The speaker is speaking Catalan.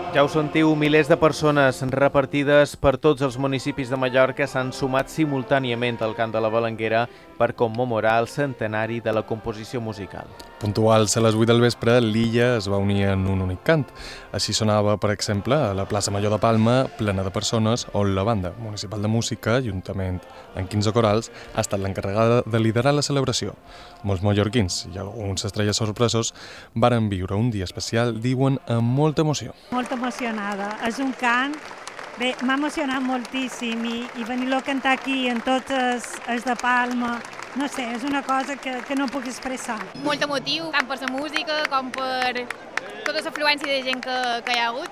Ja ho sentiu, milers de persones repartides per tots els municipis de Mallorca s'han sumat simultàniament al cant de la Balenguera per commemorar el centenari de la composició musical. Puntuals a les 8 del vespre, l'illa es va unir en un únic cant. Així sonava, per exemple, a la plaça Major de Palma, plena de persones, on la banda municipal de música, juntament amb 15 corals, ha estat l'encarregada de liderar la celebració. Molts mallorquins i alguns estrelles sorpresos varen viure un dia especial, diuen, amb molta emoció. Molt emocionada. És un cant, bé, m'ha emocionat moltíssim i venir-lo a cantar aquí en tots els de Palma, no sé, és una cosa que no puc expressar. Molt emotiu, tant per la música com per tota l'afluència de gent que hi ha hagut